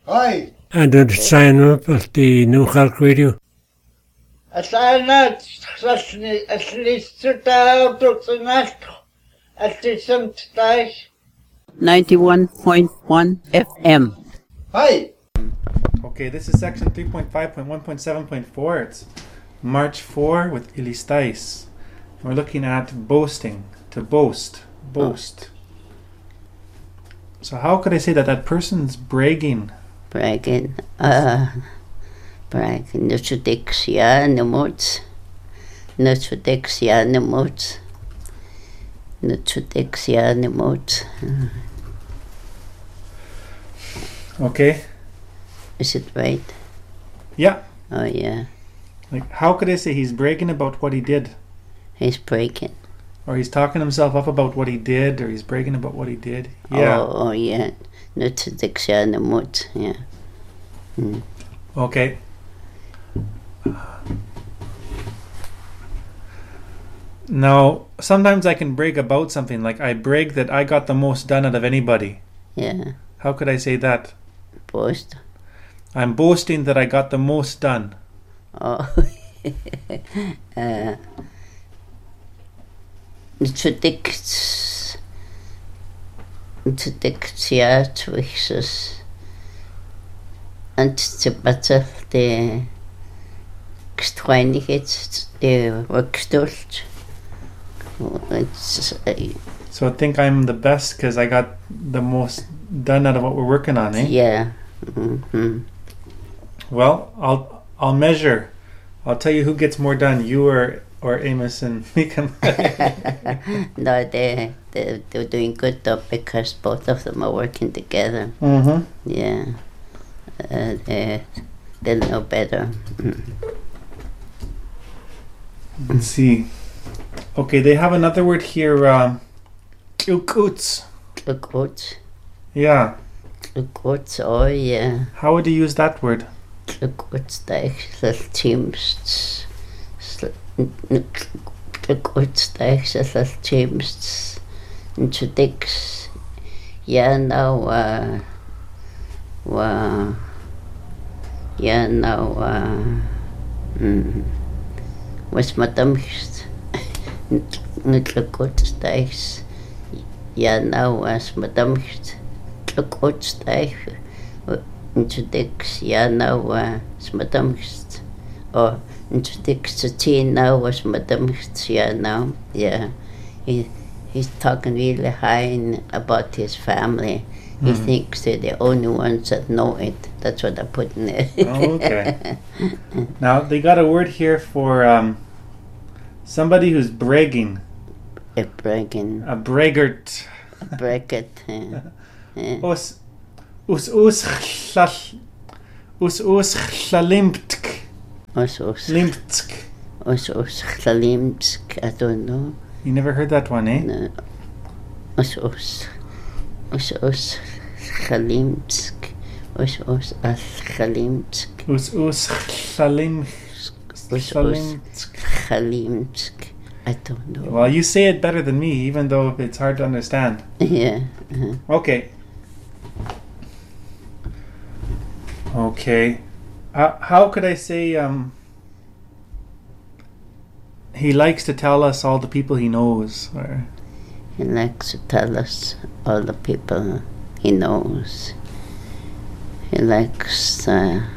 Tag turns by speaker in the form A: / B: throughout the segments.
A: Hi.
B: And did sign up at the New Cork Radio.
A: Asana at least 2000 at the same
C: 91.1 FM.
A: Hi.
D: Okay, this is section 3.5.1.7.4. It's March 4 with Ilistais. We're looking at boasting, to boast. So how could I say that person's bragging?
C: Bragging. Nutridixia nemots.
D: Okay.
C: Is it right?
D: Yeah.
C: Oh, yeah.
D: Like, how could I say he's bragging about what he did?
C: He's bragging.
D: Or he's talking himself up about what he did, or he's bragging about what he did. Yeah.
C: Oh, yeah. Nutridixia nemots. Yeah.
D: Okay. Now, sometimes I can brag about something. Like, I brag that I got the most done out of anybody.
C: Yeah.
D: How could I say that?
C: Boast.
D: I'm boasting that I got the most done.
C: Oh. Nutridixia twixes. And the better the gestweinigheid, the workstult.
D: So I think I'm the best because I got the most done out of what we're working on, eh?
C: Yeah. Mm-hmm.
D: Well, I'll measure. I'll tell you who gets more done, you or Amos and Mika.
C: No, they're doing good though because both of them are working together.
D: Mm-hmm.
C: Yeah. They'll know better.
D: Let's see. Okay, they have another word here, Klukuts.
C: Klukuts.
D: Yeah.
C: Klukuts, oh yeah.
D: How would you use that word?
C: Klukuts, little teams. Klukuts, little teams. Introduce. Yeah, now, yeah, now, was madam Klukuts, yeah, now was madam Klukuts, introduce, yeah, now was madam or introduce the tea now was madam, yeah, now, yeah. He's talking really high about his family. He thinks they're the only ones that know it. That's what I put in there.
D: Oh, okay. Now, they got a word here for somebody who's bragging.
C: A bragging.
D: A braggart.
C: A braggart. Yeah.
D: Us chlimtk.
C: Us chlimtk. I don't know.
D: You never heard that one, eh?
C: No. Us chlimtk. Us chlimtk. I don't know.
D: Well, you say it better than me, even though it's hard to understand.
C: Yeah.
D: Okay. Okay. How could I say he likes to tell us all the people he knows? Or
C: he likes to tell us all the people he knows. He likes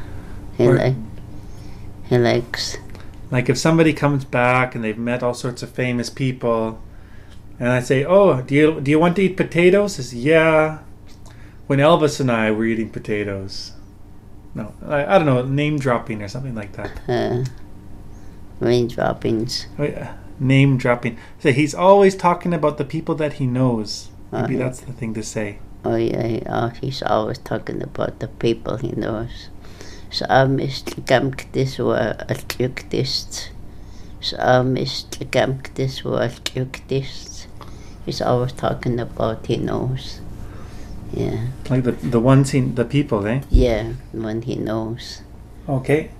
D: like if somebody comes back and they've met all sorts of famous people, and I say, "Oh, do you want to eat potatoes?" He says, "Yeah." When Elvis and I were eating potatoes. No, I don't know, name dropping or something like that.
C: Name droppings.
D: Name dropping. So he's always talking about the people that he knows. Maybe that's the thing to say.
C: Oh yeah, he's always talking about the people he knows. So mislikamktis wa alkyuktist. So mislikamktis wa alkyuktist. He's always talking about he knows. Yeah.
D: Like the ones the people, eh?
C: Yeah, one he knows.
D: Okay.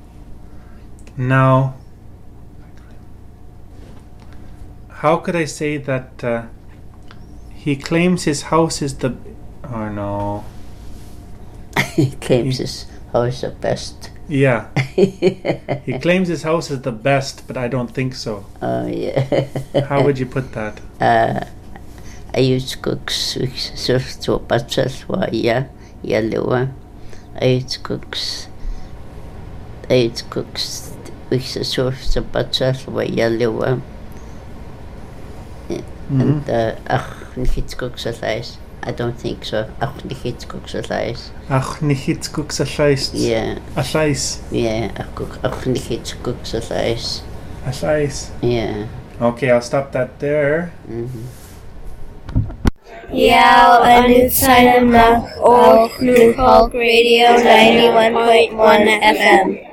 D: Now, how could I say that he claims his house is the... Oh, no.
C: He claims his house the best.
D: Yeah. He claims his house is the best, but I don't think so.
C: Oh, yeah.
D: How would you put that?
C: I use cooks so patches wa yellow. I use cooks with so patches wa yellow. And nicht cooks alive. I don't think so. Nicht cooks alive.
D: Nicht cooks alive.
C: Yeah.
D: Alive.
C: Yeah, nicht cooks alive.
D: Alive.
C: Yeah.
D: Okay, I'll stop that there.
E: Yao and Silent Knock, Old New Hulk Radio 91.1 FM.